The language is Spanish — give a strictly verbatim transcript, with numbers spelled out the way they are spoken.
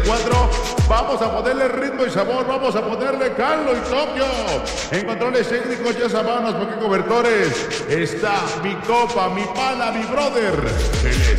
cuatro. Vamos a ponerle ritmo y sabor, vamos a ponerle caldo y Tokio. En controles técnicos, ya sabemos por qué cobertores. Está mi copa, mi pana, mi brother. Él es